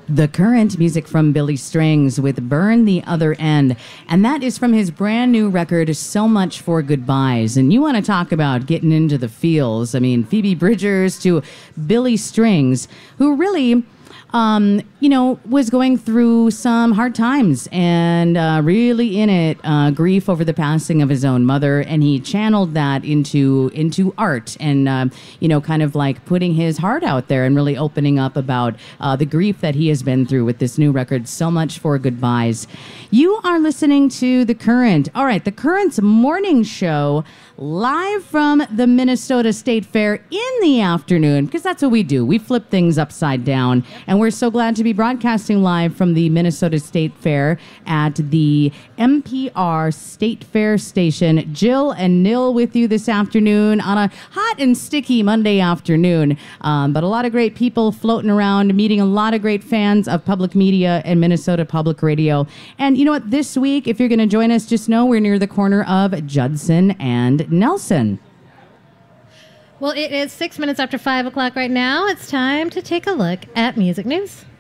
The Current, music from Billy Strings with Burn the Other End. And that is from his brand new record, So Much for Goodbyes. And you want to talk about getting into the feels. I mean, Phoebe Bridgers to Billy Strings, who really, was going through some hard times and really in it, grief over the passing of his own mother. And he channeled that into art and, kind of like putting his heart out there and really opening up about the grief that he has been through with this new record, So Much for Goodbyes. You are listening to The Current. All right, The Current's morning show live from the Minnesota State Fair in the afternoon, because that's what we do. We flip things upside down. And we're so glad to be broadcasting live from the Minnesota State Fair at the NPR State Fair Station. Jill and Nil with you this afternoon on a hot and sticky Monday afternoon. But a lot of great people floating around, meeting a lot of great fans of public media and Minnesota Public Radio. And you know what? This week, if you're going to join us, just know we're near the corner of Judson and Nelson. Well, it is 6 minutes after 5 o'clock right now. It's time to take a look at music news.